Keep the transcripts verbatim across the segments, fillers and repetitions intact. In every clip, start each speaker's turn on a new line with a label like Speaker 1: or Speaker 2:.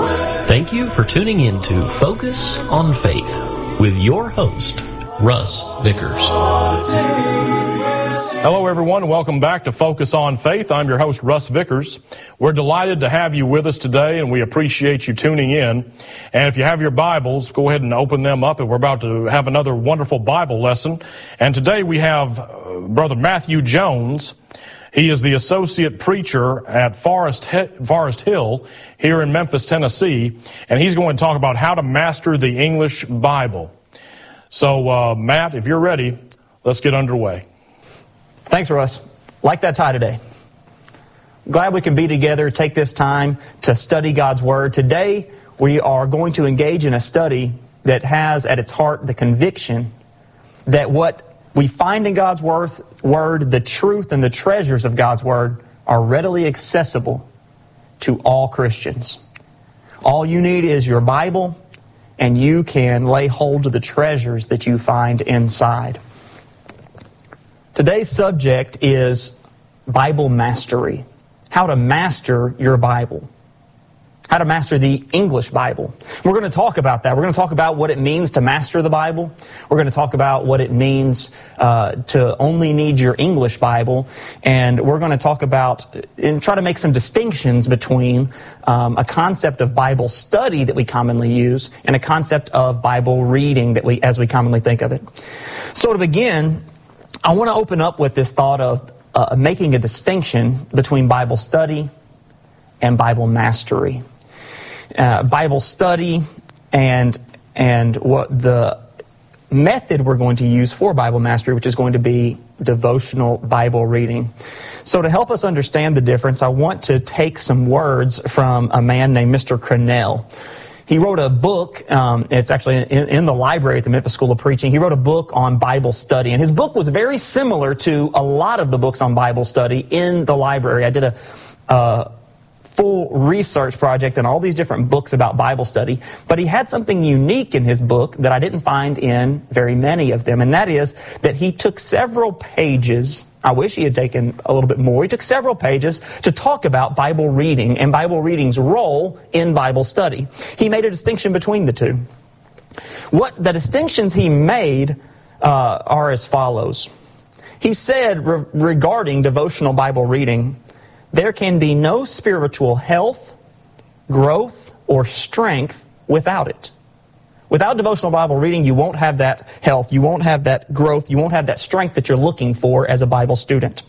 Speaker 1: Thank you for tuning in to Focus on Faith with your host, Russ Vickers.
Speaker 2: Hello, everyone. Welcome back to Focus on Faith. I'm your host, Russ Vickers. We're delighted to have you with us today, and we appreciate you tuning in. And if you have your Bibles, go ahead and open them up, and we're about to have another wonderful Bible lesson. And today we have uh, Brother Matthew Jones. He is the associate preacher at Forest Forest Hill here in Memphis, Tennessee, and he's going to talk about how to master the English Bible. So, uh, Matt, if you're ready, let's get underway.
Speaker 3: Thanks, Russ. Like that tie today. Glad we can be together, take this time to study God's Word. Today, we are going to engage in a study that has at its heart the conviction that what we find in God's Word, the truth and the treasures of God's Word, are readily accessible to all Christians. All you need is your Bible, and you can lay hold of the treasures that you find inside. Today's subject is Bible mastery. How to master your Bible. How to master the English Bible. We're going to talk about that. We're going to talk about what it means to master the Bible. We're going to talk about what it means uh, to only need your English Bible. And we're going to talk about and try to make some distinctions between um, a concept of Bible study that we commonly use and a concept of Bible reading that we, as we commonly think of it. So to begin, I want to open up with this thought of uh, making a distinction between Bible study and Bible mastery. Uh, Bible study and and what the method we're going to use for Bible mastery, which is going to be devotional Bible reading. So to help us understand the difference, I want to take some words from a man named Mister Crenell. He wrote a book, um, it's actually in, in the library at the Memphis School of Preaching. He wrote a book on Bible study, and his book was very similar to a lot of the books on Bible study in the library. I did a uh, full research project on all these different books about Bible study, but he had something unique in his book that I didn't find in very many of them, and that is that he took several pages. I wish he had taken a little bit more. He took several pages to talk about Bible reading and Bible reading's role in Bible study. He made a distinction between the two. What the distinctions he made uh, are as follows. He said re- regarding devotional Bible reading, there can be no spiritual health, growth, or strength without it. Without devotional Bible reading, you won't have that health, you won't have that growth, you won't have that strength that you're looking for as a Bible student.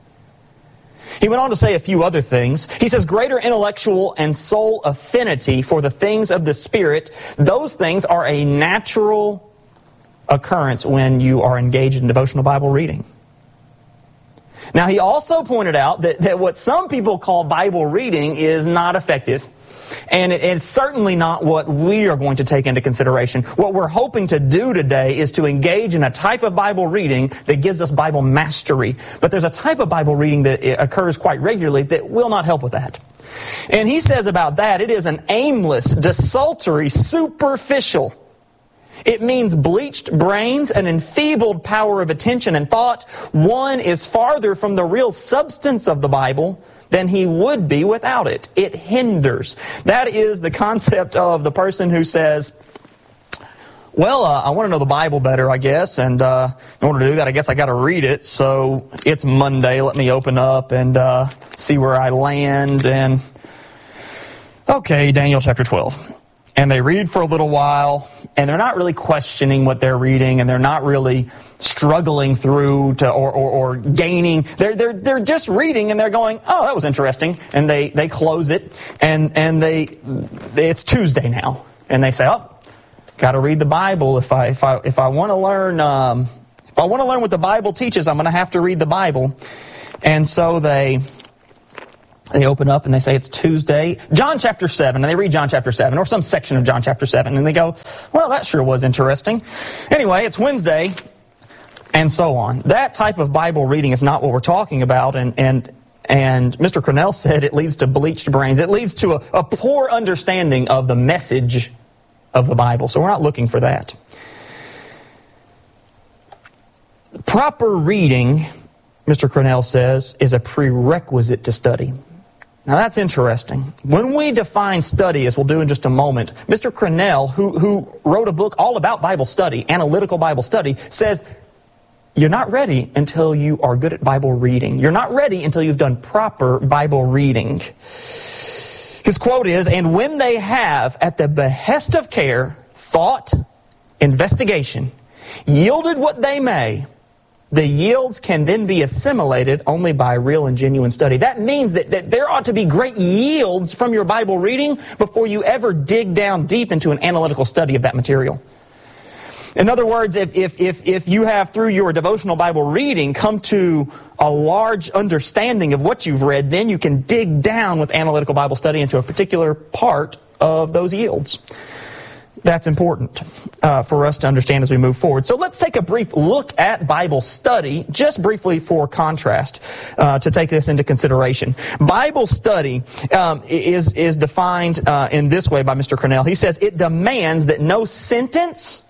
Speaker 3: He went on to say a few other things. He says, greater intellectual and soul affinity for the things of the Spirit, those things are a natural occurrence when you are engaged in devotional Bible reading. Now, he also pointed out that, that what some people call Bible reading is not effective. And it, it's certainly not what we are going to take into consideration. What we're hoping to do today is to engage in a type of Bible reading that gives us Bible mastery. But there's a type of Bible reading that occurs quite regularly that will not help with that. And he says about that, it is an aimless, desultory, superficial. It means bleached brains, an enfeebled power of attention and thought. One is farther from the real substance of the Bible than he would be without it. It hinders. That is the concept of the person who says, well, uh, I want to know the Bible better, I guess, and uh, in order to do that, I guess I got to read it. So it's Monday, let me open up and uh, see where I land. And okay, Daniel chapter twelve. And they read for a little while, and they're not really questioning what they're reading, and they're not really struggling through to or, or, or gaining. They're they're they're just reading, and they're going, "Oh, that was interesting," and they, they close it, and and they it's Tuesday now, and they say, "Oh, got to read the Bible if I if I if I want to learn um, if I want to learn what the Bible teaches, I'm going to have to read the Bible," and so they. They open up and they say it's Tuesday. John chapter seven, and they read John chapter seven, or some section of John chapter seven, and they go, well, that sure was interesting. Anyway, it's Wednesday, and so on. That type of Bible reading is not what we're talking about, and and and Mister Crenell said it leads to bleached brains. It leads to a, a poor understanding of the message of the Bible, so we're not looking for that. Proper reading, Mister Crenell says, is a prerequisite to study. Now that's interesting. When we define study, as we'll do in just a moment, Mister Crenell, who, who wrote a book all about Bible study, analytical Bible study, says you're not ready until you are good at Bible reading. You're not ready until you've done proper Bible reading. His quote is, "And when they have, at the behest of care, thought, investigation, yielded what they may, the yields can then be assimilated only by real and genuine study." That means that, that there ought to be great yields from your Bible reading before you ever dig down deep into an analytical study of that material. In other words, if, if, if, if you have, through your devotional Bible reading, come to a large understanding of what you've read, then you can dig down with analytical Bible study into a particular part of those yields. That's important uh, for us to understand as we move forward. So let's take a brief look at Bible study, just briefly for contrast, uh, to take this into consideration. Bible study um, is, is defined uh, in this way by Mister Crenell. He says, it demands that no sentence,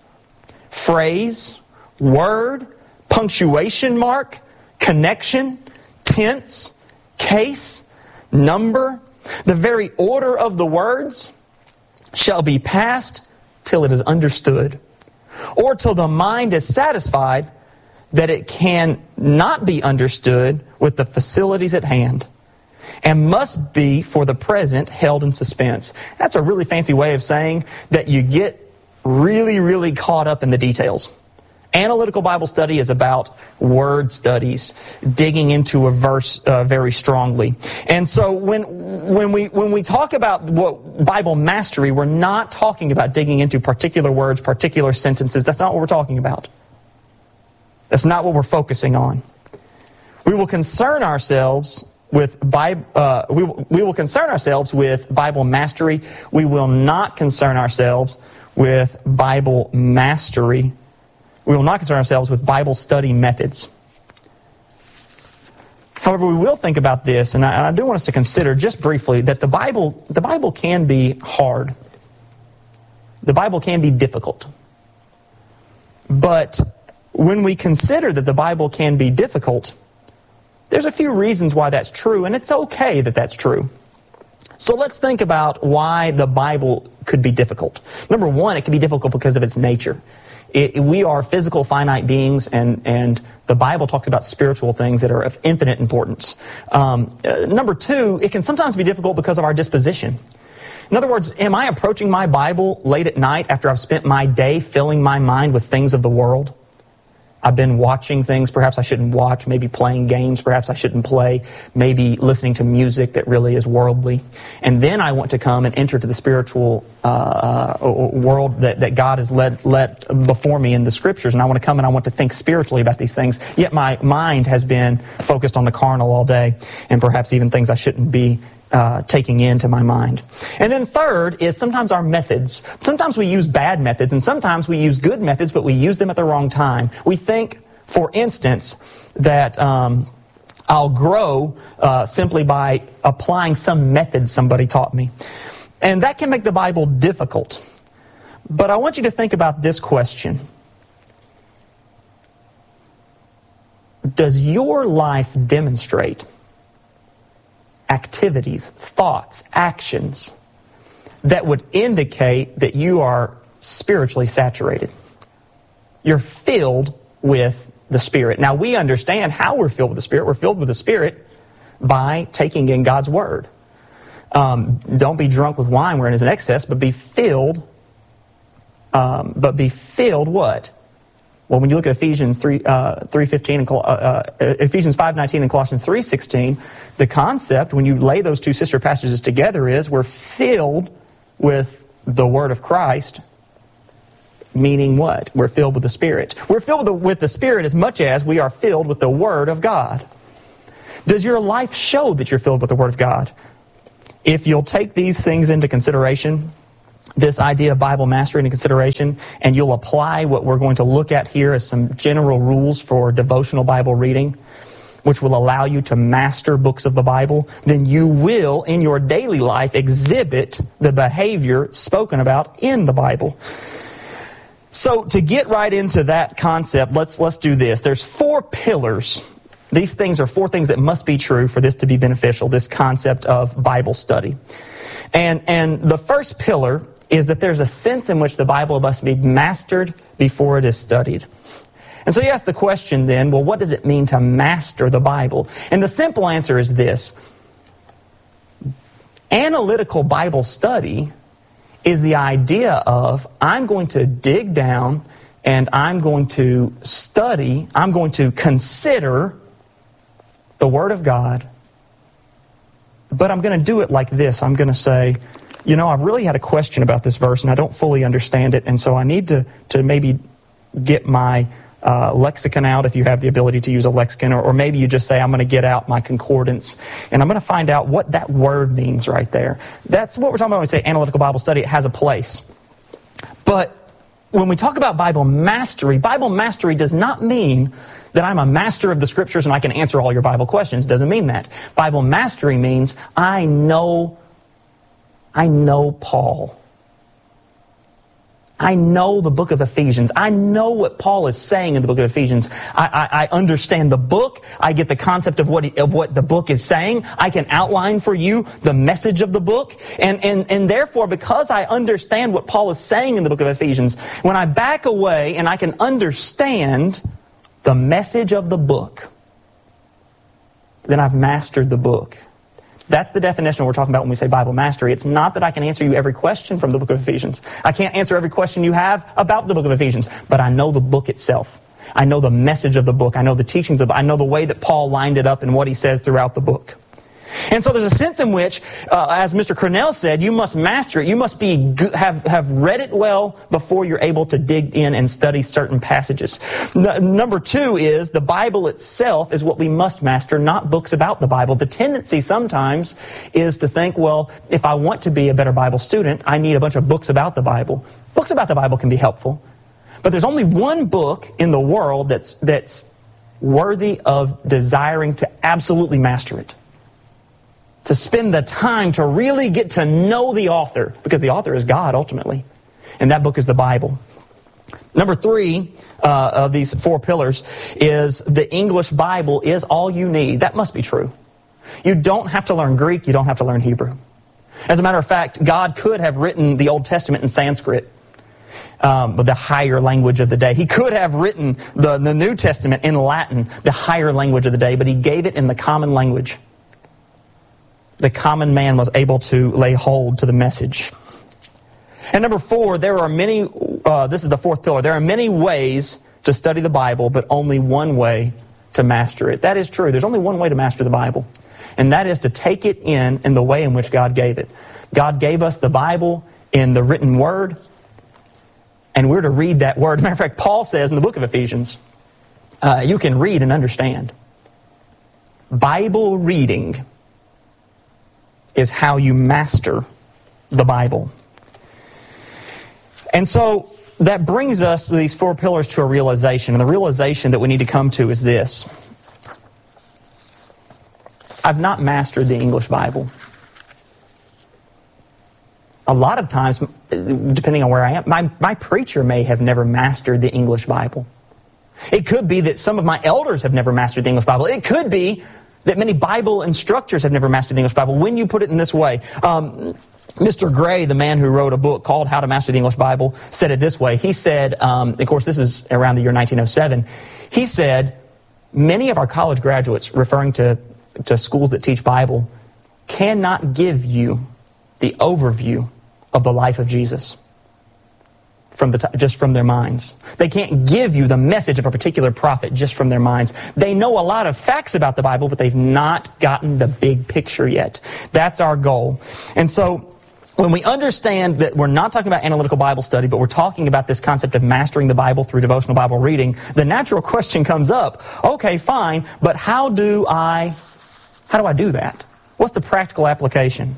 Speaker 3: phrase, word, punctuation mark, connection, tense, case, number, the very order of the words shall be passed till it is understood, or till the mind is satisfied that it can not be understood with the facilities at hand, and must be for the present held in suspense. That's a really fancy way of saying that you get really, really caught up in the details. Analytical Bible study is about word studies, digging into a verse uh, very strongly. And so when when we when we talk about what Bible mastery, we're not talking about digging into particular words, particular sentences. That's not what we're talking about. That's not what we're focusing on. We will concern ourselves with Bible. Uh, we we will concern ourselves with Bible mastery. We will not concern ourselves with Bible mastery. We will not concern ourselves with Bible study methods. However, we will think about this, and I, and I do want us to consider just briefly that the Bible, the Bible can be hard. The Bible can be difficult. But when we consider that the Bible can be difficult, there's a few reasons why that's true, and it's okay that that's true. So let's think about why the Bible could be difficult. Number one, it can be difficult because of its nature. It, we are physical, finite beings, and, and the Bible talks about spiritual things that are of infinite importance. Um, uh, number two, it can sometimes be difficult because of our disposition. In other words, am I approaching my Bible late at night after I've spent my day filling my mind with things of the world? I've been watching things perhaps I shouldn't watch, maybe playing games perhaps I shouldn't play, maybe listening to music that really is worldly. And then I want to come and enter to the spiritual uh, world that, that God has led, let before me in the Scriptures. And I want to come and I want to think spiritually about these things. Yet my mind has been focused on the carnal all day, and perhaps even things I shouldn't be Uh, taking into my mind. And then third is sometimes our methods. Sometimes we use bad methods, and sometimes we use good methods, but we use them at the wrong time. We think, for instance, that um, I'll grow uh, simply by applying some method somebody taught me. And that can make the Bible difficult. But I want you to think about this question. Does your life demonstrate activities, thoughts, actions that would indicate that you are spiritually saturated? You're filled with the Spirit. Now, we understand how we're filled with the Spirit. We're filled with the Spirit by taking in God's Word. Um, don't be drunk with wine wherein is an excess, but be filled, um, but be filled what? Well, when you look at Ephesians three uh, three fifteen and uh, uh, Ephesians five nineteen and Colossians three sixteen, the concept when you lay those two sister passages together is we're filled with the Word of Christ. Meaning what? We're filled with the Spirit. We're filled with the, with the Spirit as much as we are filled with the Word of God. Does your life show that you're filled with the Word of God? If you'll take these things into consideration, this idea of Bible mastery into consideration, and you'll apply what we're going to look at here as some general rules for devotional Bible reading, which will allow you to master books of the Bible, then you will, in your daily life, exhibit the behavior spoken about in the Bible. So to get right into that concept, let's let's do this. There's four pillars These things are four things that must be true for this to be beneficial, this concept of Bible study. And, and the first pillar is that there's a sense in which the Bible must be mastered before it is studied. And so you ask the question then, well, what does it mean to master the Bible? And the simple answer is this. Analytical Bible study is the idea of I'm going to dig down and I'm going to study, I'm going to consider the Word of God, but I'm going to do it like this. I'm going to say, you know, I've really had a question about this verse and I don't fully understand it, and so I need to, to maybe get my uh, lexicon out if you have the ability to use a lexicon, or, or maybe you just say, I'm going to get out my concordance and I'm going to find out what that word means right there. That's what we're talking about when we say analytical Bible study. It has a place. But when we talk about Bible mastery, Bible mastery does not mean that I'm a master of the Scriptures and I can answer all your Bible questions. It doesn't mean that. Bible mastery means I know, I know Paul. I know the book of Ephesians. I know what Paul is saying in the book of Ephesians. I, I, I understand the book. I get the concept of what, of what the book is saying. I can outline for you the message of the book. And, and, and therefore, because I understand what Paul is saying in the book of Ephesians, when I back away and I can understand the message of the book, then I've mastered the book. That's the definition we're talking about when we say Bible mastery. It's not that I can answer you every question from the book of Ephesians. I can't answer every question you have about the book of Ephesians, but I know the book itself. I know the message of the book. I know the teachings of the book. I know the way that Paul lined it up and what he says throughout the book. And so there's a sense in which, uh, as Mister Cornell said, you must master it. You must be have have read it well before you're able to dig in and study certain passages. N- number two is the Bible itself is what we must master, not books about the Bible. The tendency sometimes is to think, well, if I want to be a better Bible student, I need a bunch of books about the Bible. Books about the Bible can be helpful, but there's only one book in the world that's that's worthy of desiring to absolutely master it. To spend the time to really get to know the author, because the author is God ultimately. And that book is the Bible. Number three uh, of these four pillars is the English Bible is all you need. That must be true. You don't have to learn Greek. You don't have to learn Hebrew. As a matter of fact, God could have written the Old Testament in Sanskrit, um, the higher language of the day. He could have written the, the New Testament in Latin, the higher language of the day, but He gave it in the common language. The common man was able to lay hold to the message. And number four, there are many, uh, this is the fourth pillar, there are many ways to study the Bible, but only one way to master it. That is true. There's only one way to master the Bible, and that is to take it in in the way in which God gave it. God gave us the Bible in the written Word, and we're to read that Word. As a matter of fact, Paul says in the book of Ephesians, uh, you can read and understand. Bible reading is how you master the Bible. And so that brings us, these four pillars, to a realization. And the realization that we need to come to is this. I've not mastered the English Bible. A lot of times, depending on where I am, my, my preacher may have never mastered the English Bible. It could be that some of my elders have never mastered the English Bible. It could be that many Bible instructors have never mastered the English Bible. When you put it in this way, um, Mister Gray, the man who wrote a book called How to Master the English Bible, said it this way. He said, um, of course this is around the year nineteen oh seven, he said, many of our college graduates, referring to, to schools that teach Bible, cannot give you the overview of the life of Jesus from the t- just from their minds. They can't give you the message of a particular prophet just from their minds. They know a lot of facts about the Bible, but they've not gotten the big picture yet. That's our goal. And so when we understand that we're not talking about analytical Bible study, but we're talking about this concept of mastering the Bible through devotional Bible reading, the natural question comes up, okay, fine, but how do I, how do I do that? What's the practical application?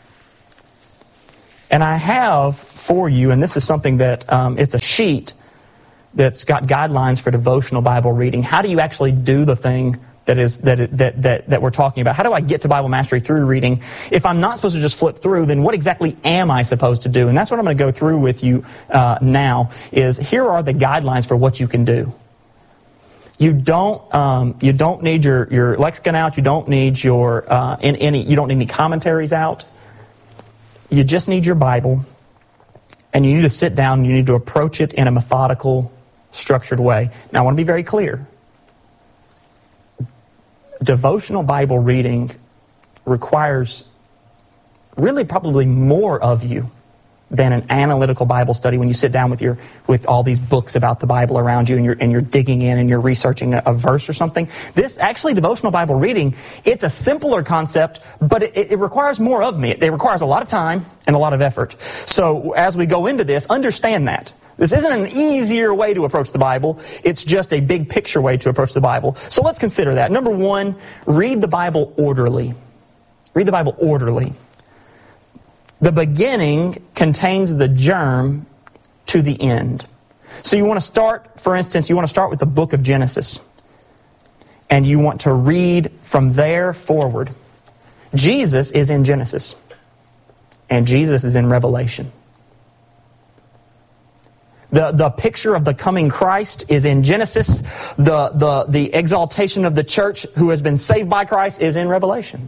Speaker 3: And I have for you, and this is something that, um, it's a sheet that's got guidelines for devotional Bible reading. How do you actually do the thing that is that that that that we're talking about? How do I get to Bible mastery through reading? If I'm not supposed to just flip through, then what exactly am I supposed to do? And that's what I'm going to go through with you uh, now, is here are the guidelines for what you can do. You don't um, you don't need your, your lexicon out. You don't need your uh, in any you don't need any commentaries out. You just need your Bible, and you need to sit down and you need to approach it in a methodical, structured way. Now, I want to be very clear. Devotional Bible reading requires really probably more of you than an analytical Bible study when you sit down with your with all these books about the Bible around you and you're and you're digging in and you're researching a, a verse or something. This actually devotional Bible reading, it's a simpler concept, but it, it requires more of me. It, it requires a lot of time and a lot of effort. So as we go into this, understand that. This isn't an easier way to approach the Bible. It's just a big picture way to approach the Bible. So let's consider that. Number one, read the Bible orderly. Read the Bible orderly. The beginning contains the germ to the end. So you want to start, for instance, you want to start with the book of Genesis. And you want to read from there forward. Jesus is in Genesis. And Jesus is in Revelation. The, the picture of the coming Christ is in Genesis. The, the, the exaltation of the church who has been saved by Christ is in Revelation.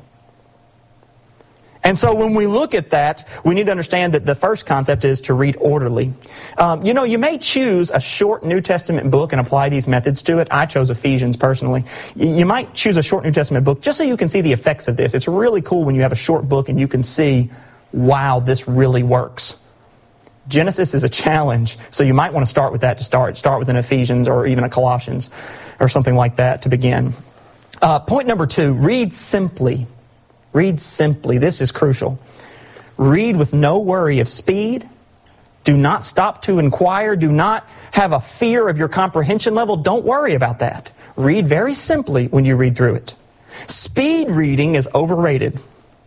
Speaker 3: And so when we look at that, we need to understand that the first concept is to read orderly. Um, you know, you may choose a short New Testament book and apply these methods to it. I chose Ephesians personally. You might choose a short New Testament book just so you can see the effects of this. It's really cool when you have a short book and you can see, wow, this really works. Genesis is a challenge, so you might want to start with that to start. Start with an Ephesians or even a Colossians or something like that to begin. Uh, point number two, read simply. Read simply. This is crucial. Read with no worry of speed. Do not stop to inquire. Do not have a fear of your comprehension level. Don't worry about that. Read very simply when you read through it. Speed reading is overrated.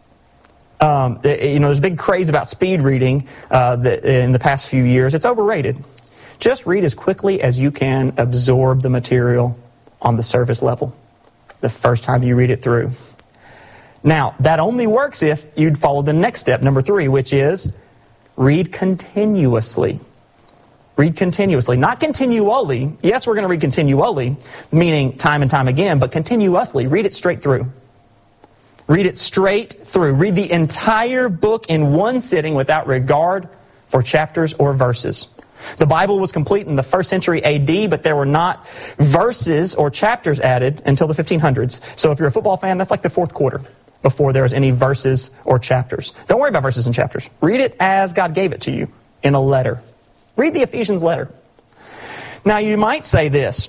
Speaker 3: Um, you know, there's a big craze about speed reading uh, in the past few years. It's overrated. Just read as quickly as you can absorb the material on the surface level the first time you read it through. Now, that only works if you'd follow the next step, number three, which is read continuously. Read continuously. Not continually. Yes, we're going to read continually, meaning time and time again, but continuously. Read it straight through. Read it straight through. Read the entire book in one sitting without regard for chapters or verses. The Bible was complete in the first century A D, but there were not verses or chapters added until the fifteen hundreds. So if you're a football fan, that's like the fourth quarter before there was any verses or chapters. Don't worry about verses and chapters. Read it as God gave it to you in a letter. Read the Ephesians letter. Now you might say this,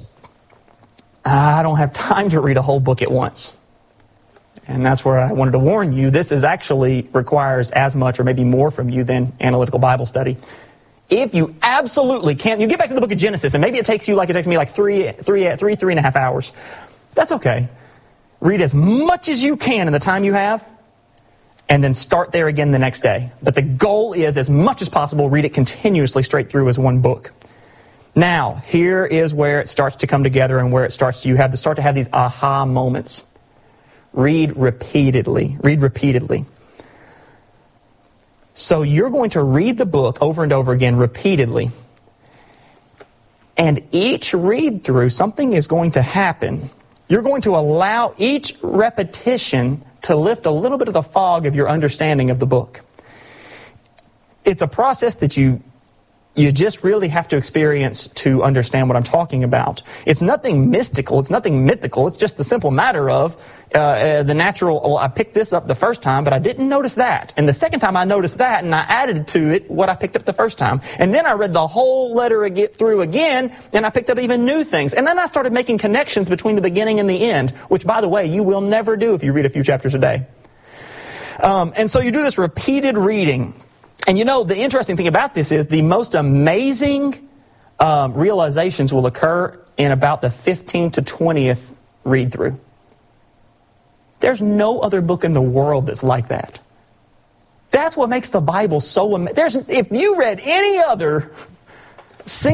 Speaker 3: I don't have time to read a whole book at once. And that's where I wanted to warn you, this is actually requires as much or maybe more from you than analytical Bible study. If you absolutely can't, you get back to the book of Genesis, and maybe it takes you like it takes me like three, three, three, three and a half hours. That's okay. Read as much as you can in the time you have, and then start there again the next day. But the goal is, as much as possible, read it continuously straight through as one book. Now, here is where it starts to come together and where it starts to, you have to start to have these aha moments. Read repeatedly. Read repeatedly. So you're going to read the book over and over again repeatedly. And each read through, something is going to happen. You're going to allow each repetition to lift a little bit of the fog of your understanding of the book. It's a process that you you just really have to experience to understand what I'm talking about. It's nothing mystical. It's nothing mythical. It's just the simple matter of uh, uh, the natural, well, I picked this up the first time, but I didn't notice that. And the second time I noticed that, and I added to it what I picked up the first time. And then I read the whole letter again, through again, and I picked up even new things. And then I started making connections between the beginning and the end, which, by the way, you will never do if you read a few chapters a day. Um, and so you do this repeated reading. And you know, the interesting thing about this is the most amazing um, realizations will occur in about the fifteenth to twentieth read through. There's no other book in the world that's like that. That's what makes the Bible so amazing. There's, if you read any other single